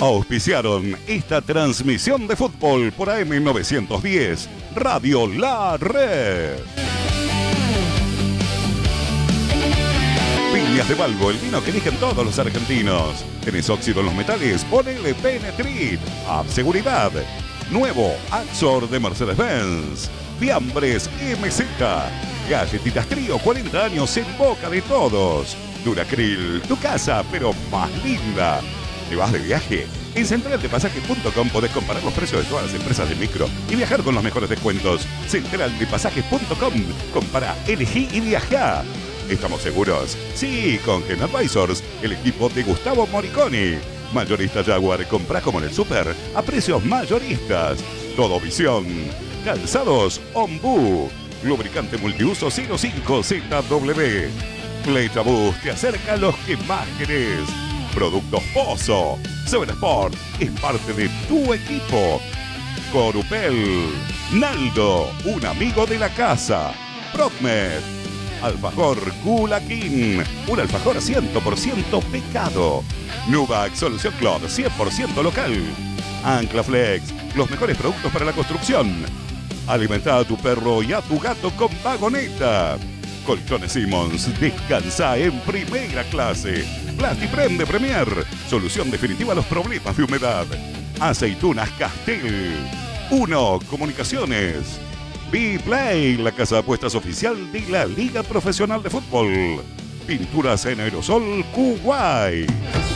Auspiciaron esta transmisión de fútbol por AM910, Radio La Red. Viñas de Balbo, el vino que eligen todos los argentinos. ¿Tenés óxido en los metales? Ponele Benetrit. Seguridad. Nuevo Axor de Mercedes-Benz. Fiambres MZ. Galletitas Trío, 40 años en boca de todos. Duracril, tu casa, pero más linda. ¿Te vas de viaje? En centraldepasajes.com podés comparar los precios de todas las empresas de micro y viajar con los mejores descuentos. Centraldepasajes.com. Compara, elegí y viajá. ¿Estamos seguros? Sí, con Gen Advisors, el equipo de Gustavo Moriconi. Mayorista Jaguar, comprá como en el súper a precios mayoristas. Todo Visión. Calzados Ombú. Lubricante multiuso 05ZW. Flechabús te acerca a los que más querés. Productos Pozo. 7 Sport es parte de tu equipo. Corupel. Naldo, un amigo de la casa. Procmed. Alfajor Gulaquín. Un alfajor 100% pecado. Nubac Solución Club 100% local. Anclaflex, los mejores productos para la construcción. Alimenta a tu perro y a tu gato con Vagoneta. Colchones Simmons, descansa en primera clase. Plastiprem de Premier, solución definitiva a los problemas de humedad. Aceitunas Castel. 1 Comunicaciones. B-Play, la casa de apuestas oficial de la Liga Profesional de Fútbol. Pinturas en aerosol Kuwait.